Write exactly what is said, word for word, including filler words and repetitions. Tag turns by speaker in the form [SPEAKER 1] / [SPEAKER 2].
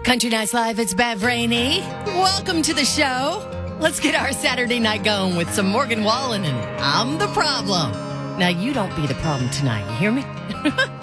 [SPEAKER 1] Country Nights Live, it's Bev Rainey. Welcome to the show. Let's get our Saturday night going with some Morgan Wallen and I'm the Problem. Now, you don't be the problem tonight, you hear me?